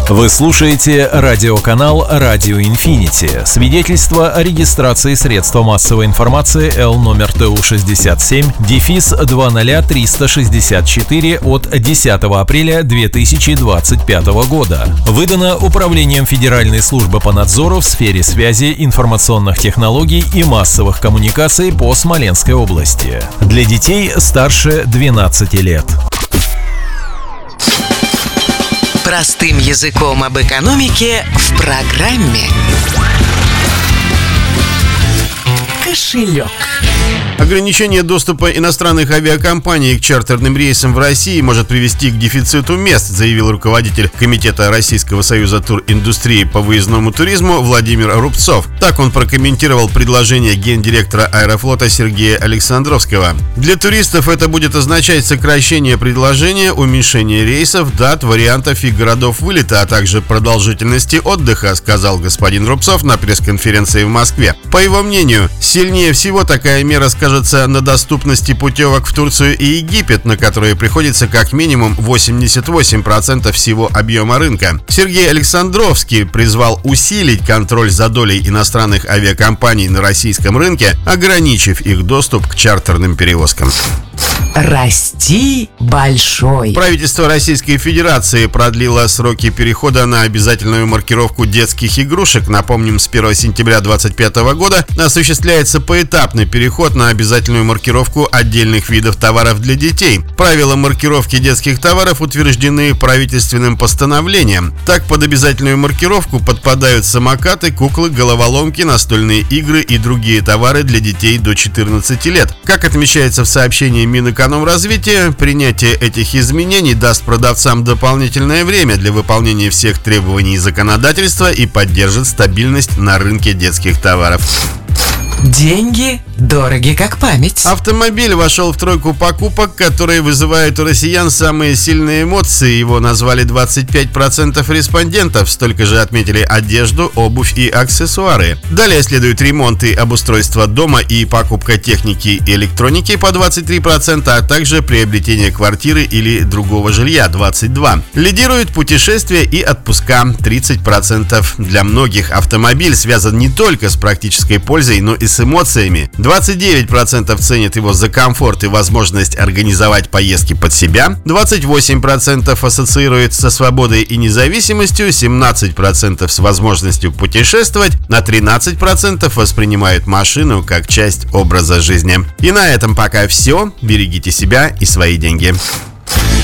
Вы слушаете радиоканал «Радио Инфинити». Свидетельство о регистрации средства массовой информации Л номер ТУ-67-200364 от 10 апреля 2025 года. Выдано Управлением Федеральной службы по надзору в сфере связи, информационных технологий и массовых коммуникаций по Смоленской области. Для детей старше 12 лет. Простым языком об экономике в программе «Кошелек». Ограничение доступа иностранных авиакомпаний к чартерным рейсам в России может привести к дефициту мест, заявил руководитель Комитета Российского союза туриндустрии по выездному туризму Владимир Рубцов. Так он прокомментировал предложение гендиректора Аэрофлота Сергея Александровского. Для туристов это будет означать сокращение предложения, уменьшение рейсов, дат, вариантов и городов вылета, а также продолжительности отдыха, сказал господин Рубцов на пресс-конференции в Москве. По его мнению, сильнее всего такая мера скажется на доступности путевок в Турцию и Египет, на которые приходится как минимум 88% всего объема рынка. Сергей Александровский призвал усилить контроль за долей иностранных авиакомпаний на российском рынке, ограничив их доступ к чартерным перевозкам. Расти большой. Правительство Российской Федерации продлило сроки перехода на обязательную маркировку детских игрушек. Напомним, с 1 сентября 2025 года осуществляется поэтапный переход на обязательную маркировку отдельных видов товаров для детей. Правила маркировки детских товаров утверждены правительственным постановлением. Так, под обязательную маркировку подпадают самокаты, куклы, головоломки, настольные игры и другие товары для детей до 14 лет. Как отмечается в сообщении Минэкономразвития, принятие этих изменений даст продавцам дополнительное время для выполнения всех требований законодательства и поддержит стабильность на рынке детских товаров. Деньги дороги как память. Автомобиль вошел в тройку покупок, которые вызывают у россиян самые сильные эмоции. Его назвали 25% респондентов. Столько же отметили одежду, обувь и аксессуары. Далее следуют ремонт и обустройство дома и покупка техники и электроники по 23%, а также приобретение квартиры или другого жилья 22%. Лидируют путешествия и отпуска 30%. Для многих автомобиль связан не только с практической пользой, но и с эмоциями. 29% ценят его за комфорт и возможность организовать поездки под себя, 28% ассоциируют со свободой и независимостью, 17% с возможностью путешествовать, на 13% воспринимают машину как часть образа жизни. И на этом пока все. Берегите себя и свои деньги.